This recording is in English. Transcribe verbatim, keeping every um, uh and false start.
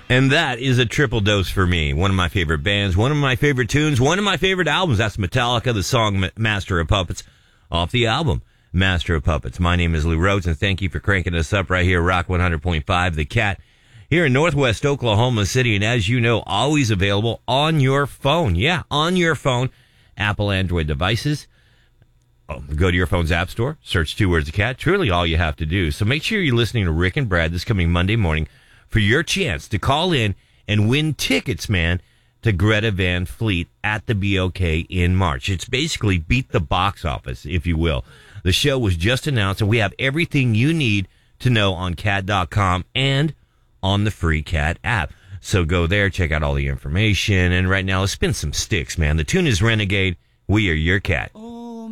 And that is a triple dose for me. One of my favorite bands, one of my favorite tunes, one of my favorite albums. That's Metallica, the song Master of Puppets, off the album Master of Puppets. My name is Lou Rhodes, and thank you for cranking us up right here, Rock one hundred point five, The Cat, here in Northwest Oklahoma City. And as you know, always available on your phone. Yeah, on your phone. Apple, Android devices. Oh, go to your phone's app store, search two words The Cat. Truly all you have to do. So make sure you're listening to Rick and Brad this coming Monday morning for your chance to call in and win tickets, man, to Greta Van Fleet at the B O K in March. It's basically beat the box office, if you will. The show was just announced, and we have everything you need to know on cat dot com and on the free Cat app. So go there, check out all the information, and right now, let's spin some sticks, man. The tune is Renegade. We are your Cat. Oh.